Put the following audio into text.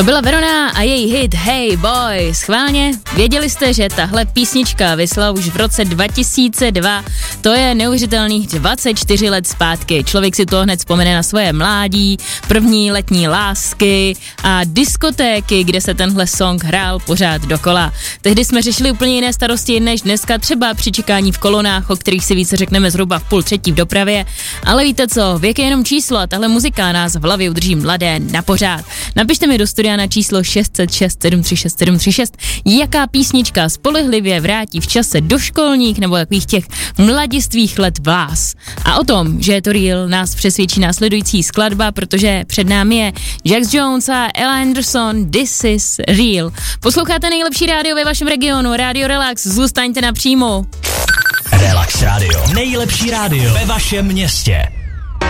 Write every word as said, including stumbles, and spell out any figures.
To byla Verona a její hit Hey Boy. Schválně, věděli jste, že tahle písnička vyšla už v roce dva tisíce dva, to je neuvěřitelných dvacet čtyři let zpátky. Člověk si to hned vzpomene na svoje mládí, první letní lásky a diskotéky, kde se tenhle song hrál pořád dokola. Tehdy jsme řešili úplně jiné starosti než dneska, třeba při čekání v kolonách, o kterých si více řekneme zhruba v půl třetí v dopravě, ale víte co, věk je jenom číslo a tahle muzika nás v hlavě udrží mladé na pořád. Napište mi do studia na číslo šest set šest sedm tři šest sedm tři šest, jaká písnička spolehlivě vrátí v čase do školních nebo takových těch mladistvých let vás. A o tom, že je to real, nás přesvědčí následující skladba, protože před námi je Jax Jones a Ella Anderson, This is Real. Posloucháte nejlepší rádio ve vašem regionu, Rádio Relax, zůstaňte napřímo. Relax Radio, nejlepší rádio ve vašem městě.